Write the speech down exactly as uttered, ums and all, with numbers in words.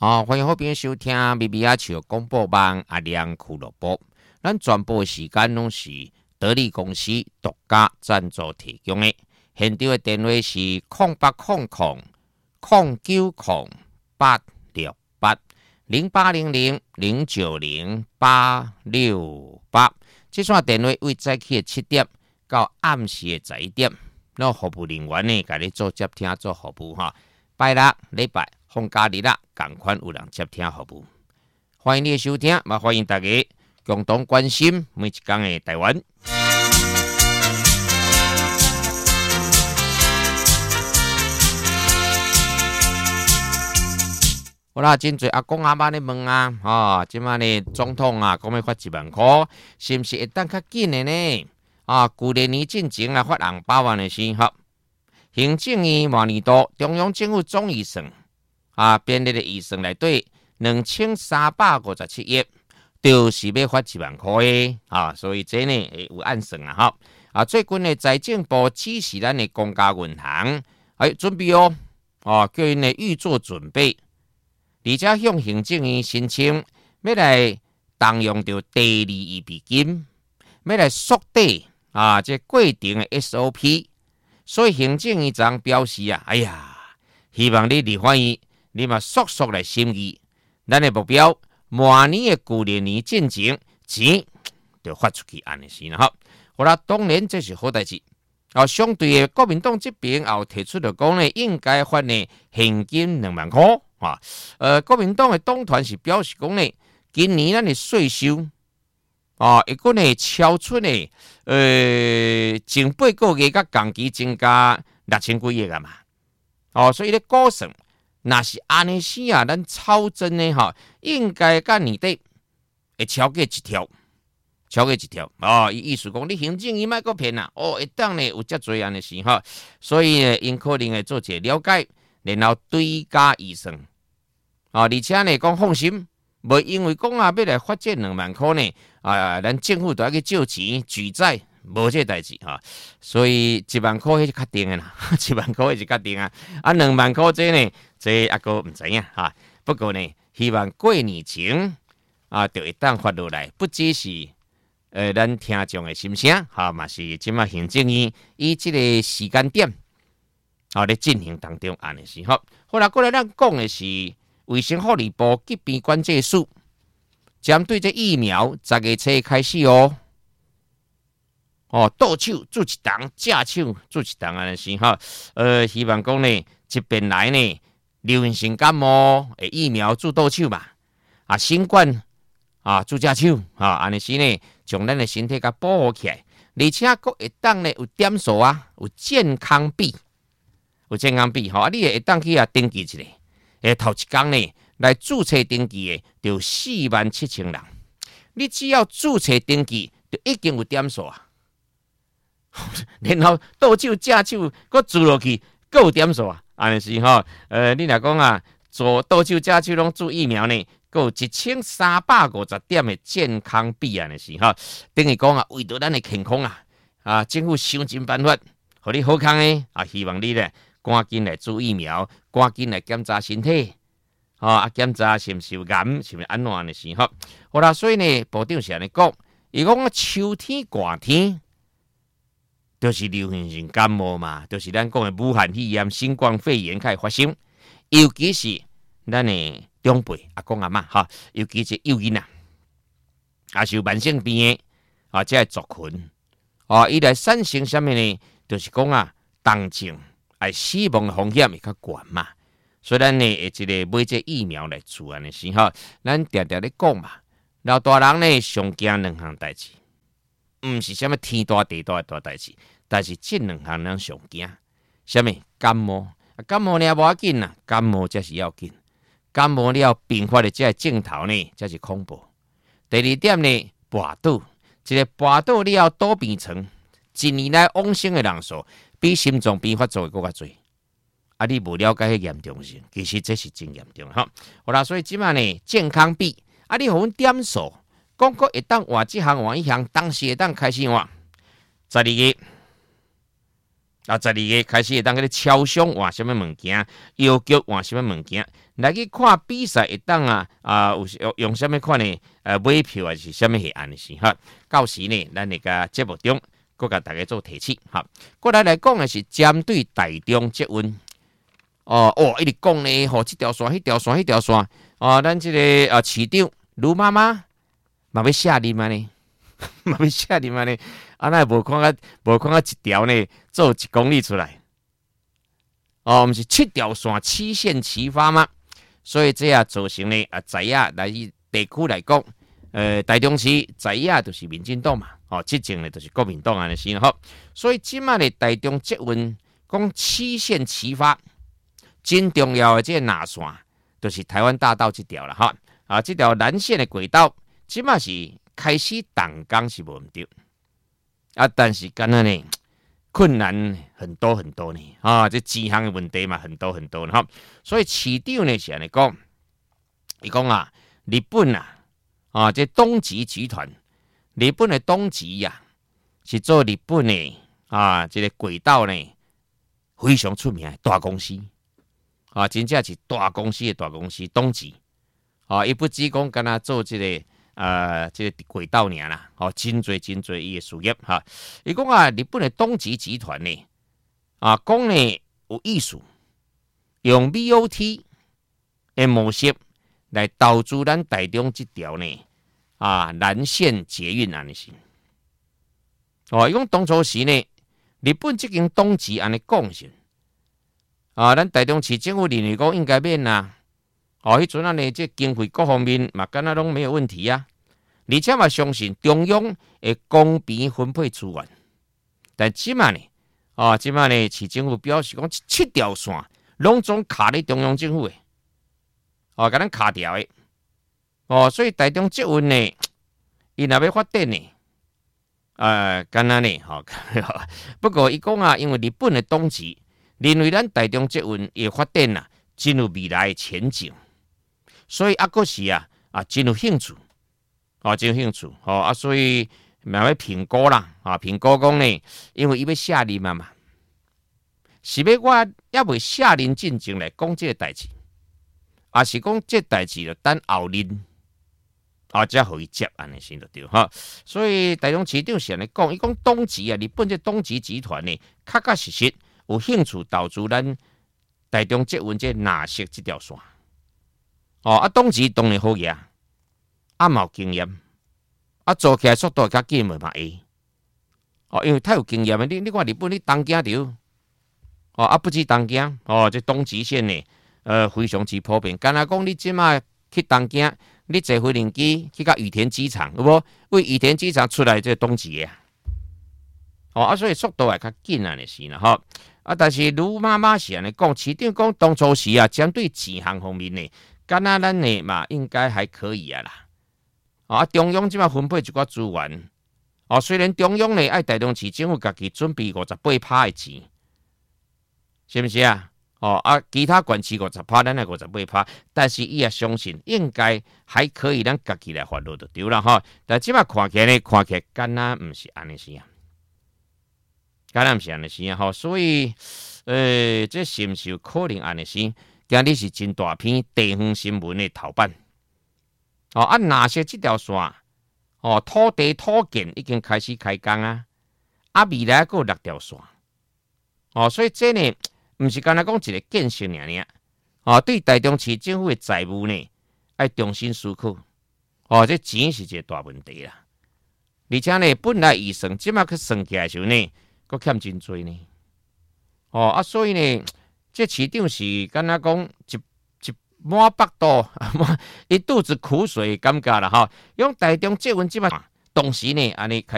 好，欢迎好朋友收听咪咪阿笑广播网阿亮俱乐部。咱全部时间拢是得力公司独家赞助提供的。现场的电话是零八零零零九零八六八零八零零零九零八六八。这串电话为早起的七点到暗时的十一点，那服务人员呢，甲你做接听做服务哈。拜六礼拜放假日啦，同款有人接听服务。欢迎你的收听，嘛欢迎大家共同关心每一天的台湾。好啦，真侪阿公阿妈咧问啊，啊，即摆呢总统啊，讲要发一万块，是毋是会当较紧的呢？啊，旧历年进前来发红包万的时候，行政院万年度中央政府总预算啊，编列的预算内底两千三百五十七亿，就是要发一万块的啊，所以这呢有按算啊，哈啊，最近的财政部指示咱的公家银行，哎，准备哦，哦，叫因呢预做准备。而且向行政院申请，要来动用到第二预备金，要来缩短啊这过程的 S O P。所以行政院长表示啊，哎呀，希望你立法院你嘛速速来审议，咱的目标，明年的旧历年进前钱就发出去安尼是啦哈。好啦，当然这是好代志。啊，相对的国民党这边也提出了讲呢，应该发呢现金两万块。啊，呃，国民党的党团是表示讲呢，今年咱的税收啊，一个呢超出呢，呃，前八个月甲同期增加六千几亿啊嘛，哦，所以咧估算，若是安尼时啊，咱超增呢哈，应该甲年底会超过一条，超过一条哦，伊意思讲你行政院莫个骗啊，哦，一当呢有遮侪安尼事哈，所以呢，因可能会做一个了解，然后追加预算。啊，而且呢，讲放心，无因为讲啊，要来发这两万块呢，啊，咱政府都要去借钱举债，无这代志哈。所以一万块是确定的啦，一万块是确定啊。啊，两万块这呢，这阿哥唔知影哈。不过呢，希望过年前啊，就会当发落来，不只是呃咱听众的心声，哈，嘛是即马行政院以这个时间点，啊，咧进行当中安尼是好。后来过来咱讲的是。卫生福利部疾病管制署针对这疫苗，十月初开始哦，哦，倒手做一档，假手做一档安尼是哈。呃，希望讲呢，这边来呢，流行性感冒诶疫苗做倒手嘛，啊，新冠啊做假手啊，安尼是呢，将咱的身体甲保护起来，而且佫会当呢有点数啊，有健康币，有健康币，吼、啊，你会当去啊登记一下。诶，头一天呢，来注册登记的就四万七千人。你只要注册登记，就已经有点数啊。然后倒手、假手，搁注落去，搁有点数啊。安尼是吼，呃，你若讲啊，做倒手、假手拢注疫苗呢，搁有一千三百五十点的健康币安尼是吼。等于讲啊，为着咱的健康啊，啊，政府想尽办法，互你好康呢啊，希望你咧。赶紧来注疫苗，赶紧来检查身体，啊，检查是毋是有癌，是毋是安怎的事吼？好啦，所以呢，部长是安尼讲，伊讲秋天寒天，就是流行性感冒嘛，就是咱讲的武汉肺炎、新冠肺炎开始发生，尤其是咱的长辈阿公阿嬷哈，尤其是幼囡仔，也是有慢性病的啊，这族群啊，伊来产生什么呢？就是讲啊，重症。哎，死亡的风险会较悬嘛，所以咱呢会一个买这疫苗来做安尼时候，咱常常咧讲嘛，老大人呢上惊两项代志，毋是啥物天大地大的大代志，但是这两项咱上惊，啥物感冒，感冒呢无要紧啦，感冒才是要紧，感冒了并发的这镜头呢才是恐怖。第二点呢，跋倒，一个跋倒了倒病床，一年来往生的人数。比心脏病发作的更加多，啊！你无了解迄严重性，其实这是真严重哈。好啦，所以即摆呢，健康币啊，你互阮点数，讲过会当换即项换一项，当时会当开始换。十二月啊，十二月开始会当嗰啲超商换什么物件，邮局换什么物件，来去看比赛会当啊啊有用用什么款的呃买票还是什么系安尼是哈。到时呢，咱那个节目中，佮甲大家做提醒哈。过来来讲的是针对台中捷运，哦哦，一直讲呢，吼，这条线、迄条线、迄条线，哦，咱这个啊市长卢妈妈嘛要下令嘛呢，嘛要下令嘛呢。啊，那无看啊，无看啊，一条呢做一公里出来，哦，毋是七条线七线齐发吗？所以这也造成呢啊，在野来地区来讲，呃，台中市在野就是民进党嘛，哦，执政呢就是国民党安尼先好。所以即卖的台中捷运讲七线齐发，真重要的这个哪线就是台湾大道这条了哈。啊，这条蓝线的轨道，即卖是开始动工是无毋对。啊，但是干那呢，困难很多很多呢，啊，这几项的问题嘛，很多很多哈。所以市长呢是安尼讲，伊讲啊，日本啊，啊，这东极集团，日本的东极呀、啊，是做日本的啊，这个轨道呢非常出名的大公司，啊，真正是大公司的大公司，东极，啊，伊不只讲干那做这个。呃，这个轨道尔啦，哦，真侪真侪伊的事业哈。伊讲啊，日本的东极集团呢，啊，讲呢有意思，用 B O T 的模式来投资咱台中这条呢啊蓝线捷运安尼是。哦，伊讲当初时呢，日本这间东极安尼讲是，啊，咱台中市政府认为讲应该免啦。哦，迄阵啊呢，这经费各方面嘛，敢若拢没有问题啊。而且嘛，相信中央会公平分配资源。但即卖呢，哦，即卖呢，市政府表示讲七条线拢总卡咧中央政府诶，哦，甲咱卡掉诶。哦，所以台中捷运呢，伊若要发展呢，呃，敢若呢，吼、哦，不过伊讲啊，因为日本的东极认为咱台中捷运诶发展啊，真有未来的前景。所以啊，个是啊，啊，真有兴趣，啊，真有兴趣，哦啊，所以慢慢评估啦，啊，评估讲呢，因为伊要下令嘛嘛，是要我也未下令进前来讲这个代志，啊，是讲这代志就等后任，啊，才互伊接安尼先就对哈。所以台中市长是安尼讲，伊讲东极啊，日本这东极集团呢，确确实实有兴趣投资咱台中捷运这蓝色这条线。哦，啊，东极当然好嘢，啊，冇经验，啊，做起来速度较紧咪嘛会。哦，因为太有经验了，你你看日本你东京条，哦，啊，不止东京，哦，这东极线呢，呃，非常之普遍。敢若讲你即马去东京，你坐飞轮机去到羽田机场，有无？为羽田机场出来这东极啊，哦，啊，所以速度也较紧啊，就是啦，吼。啊，但是卢妈妈是安尼讲，市长讲当初时啊，针对钱项方面呢。敢若咱呢嘛，应该还可以啊啦。啊，中央即马分配一寡资源。哦，虽然中央呢爱台中市政府家己准备五十八趴的钱，是不是啊？哦啊，其他县市五十趴，咱来五十八趴，但是伊也相信应该还可以，咱家己来发落就对啦哈。但即马看起来呢，看起来敢若毋是安尼是啊，敢若毋是安尼是啊。吼，所以，呃，这是毋是有可能安尼是？今日是真大篇地方新闻的头版，哦啊，哪些这条线，哦，土地土建已经开始开工啊，啊，未来还有六条线，哦，所以这呢，唔是干那讲一个建设尔尔，哦，对台中市政府的财务呢，要重新思考，哦，这钱是一个大问题啦，而且呢，本来预算，即马去算起来的时候呢，佫欠真多呢，哦啊，所以呢。这市长是敢若讲一一满腹肚，一肚子苦水感觉啦吼。用台中捷运即摆，当时呢安尼开。